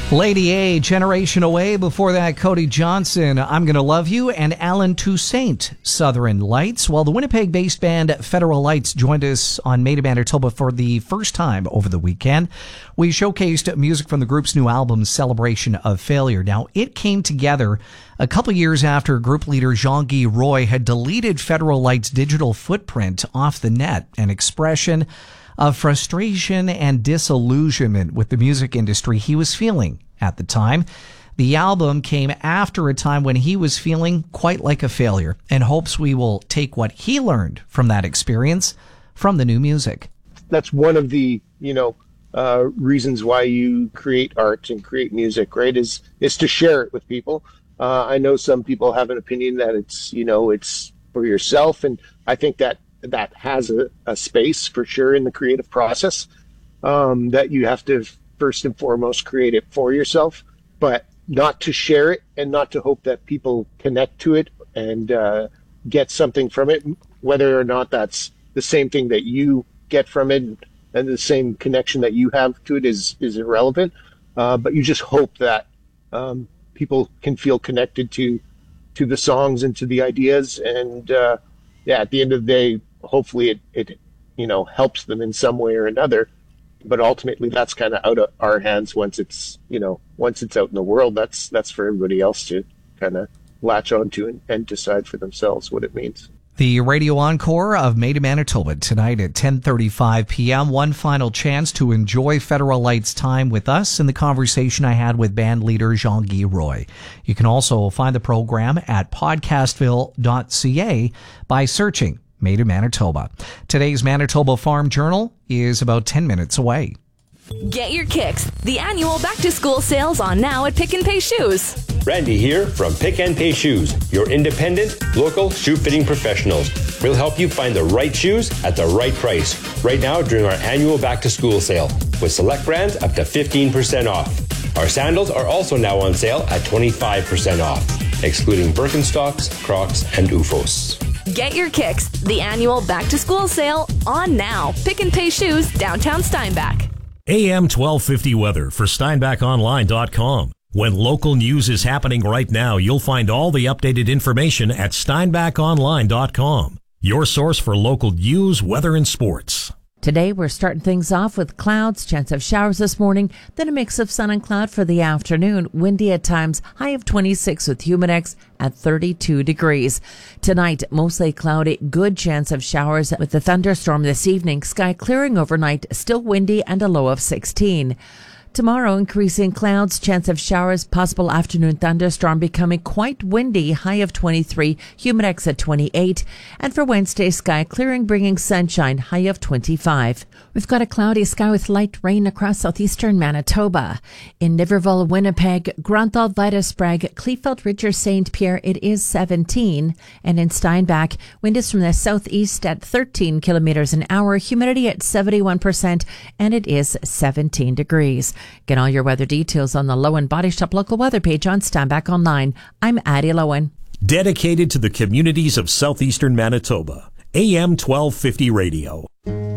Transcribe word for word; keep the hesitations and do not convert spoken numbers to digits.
Lady A, Generation Away. Before that, Cody Johnson, I'm Gonna Love You, and Alan Toussaint, Southern Lights. Well, the Winnipeg-based band Federal Lights joined us on Made in Manitoba for the first time over the weekend. We showcased music from the group's new album, Celebration of Failure. Now, it came together a couple years after group leader Jean-Guy Roy had deleted Federal Lights' digital footprint off the net, an expression of frustration and disillusionment with the music industry he was feeling at the time. The album came after a time when he was feeling quite like a failure, and hopes we will take what he learned from that experience from the new music. That's one of the, you know, uh, reasons why you create art and create music, right, is is to share it with people. Uh, I know some people have an opinion that it's, you know, it's for yourself, and I think that that has a, a space for sure in the creative process, um, that you have to first and foremost create it for yourself, but not to share it and not to hope that people connect to it and uh, get something from it, whether or not that's the same thing that you get from it and the same connection that you have to it is, is irrelevant. Uh, but you just hope that um, people can feel connected to, to the songs and to the ideas. And uh, yeah, at the end of the day, hopefully it, it, you know, helps them in some way or another, but ultimately that's kind of out of our hands once it's, you know, once it's out in the world. That's, that's for everybody else to kind of latch onto and, and decide for themselves what it means. The radio encore of Made in Manitoba tonight at ten thirty-five p.m. One final chance to enjoy Federal Lights' time with us and the conversation I had with band leader Jean-Guy Roy. You can also find the program at podcastville dot c a by searching Made in Manitoba. Today's Manitoba Farm Journal is about ten minutes away. Get your kicks. The annual back-to-school sales on now at Pick and Pay Shoes. Randy here from Pick and Pay Shoes, your independent, local shoe fitting professionals. We'll help you find the right shoes at the right price right now during our annual back-to-school sale, with select brands up to fifteen percent off. Our sandals are also now on sale at twenty-five percent off, excluding Birkenstocks, Crocs, and U F Os. Get your kicks. The annual back-to-school sale on now. Pick and Pay Shoes, downtown Steinbach. A M twelve fifty weather for Steinbach Online dot com. When local news is happening right now, you'll find all the updated information at Steinbach Online dot com. Your source for local news, weather, and sports. Today, we're starting things off with clouds, chance of showers this morning, then a mix of sun and cloud for the afternoon. Windy at times, high of twenty-six with Humidex at thirty-two degrees. Tonight, mostly cloudy, good chance of showers with the thunderstorm this evening. Sky clearing overnight, still windy and a low of sixteen. Tomorrow, increasing clouds, chance of showers, possible afternoon thunderstorm, becoming quite windy, high of twenty-three, Humidex at twenty-eight. And for Wednesday, sky clearing, bringing sunshine, high of twenty-five. We've got a cloudy sky with light rain across southeastern Manitoba. In Niverville, Winnipeg, Grunthal, Vita Sprague, Kleefeld, Richard, Saint Pierre, it is seventeen. And in Steinbach, wind is from the southeast at thirteen kilometers an hour, humidity at seventy-one percent, and it is seventeen degrees. Get all your weather details on the Lowen Body Shop local weather page on Steinbach Online. I'm Addie Lowen. Dedicated to the communities of southeastern Manitoba. A M twelve fifty Radio.